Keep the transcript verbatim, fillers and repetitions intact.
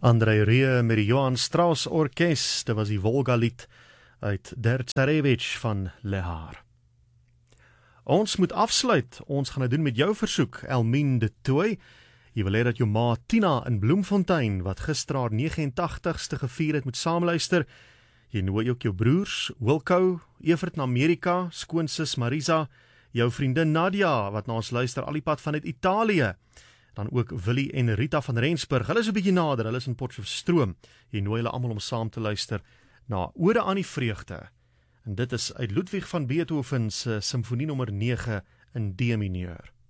Andrei Rieu met die Johann Strauss Orkest, dit was die Volga-lied uit Der Tsarevich van Lehar. Ons moet afsluit, ons gaan dit doen met jou versoek, Elmien de Tooy. Jy wil hê dat jou ma Tina in Bloemfontein, wat gister haar negenentagtigste gevier het, moet saamluister. Jy nooi ook jou broers, Wilco, Evert in Amerika, skoonsis Marisa, jou vriendin Nadia, wat na ons luister al die pad vanuit Italië. Dan ook Willie en Rita van Rensburg, hulle is 'n bietjie nader, hulle is in Potchefstroom. Jy nooi hulle almal om saam te luister na Ode aan die Vreugde. En dit is uit Ludwig van Beethoven se Simfonie nommer nege in D mineur.